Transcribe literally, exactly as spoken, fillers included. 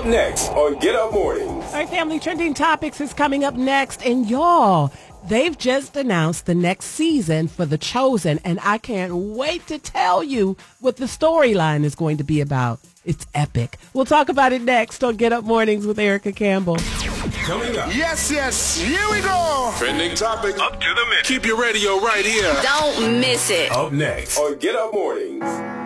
Up next on Get Up Mornings. All right, family, Trending Topics is coming up next. And y'all, they've just announced the next season for The Chosen. And I can't wait to tell you what the storyline is going to be about. It's epic. We'll talk about it next on Get Up Mornings with Erica Campbell. Coming up. Yes, yes. Here we go. Trending Topic. Up to the minute. Keep your radio right here. Don't miss it. Up next on Get Up Mornings.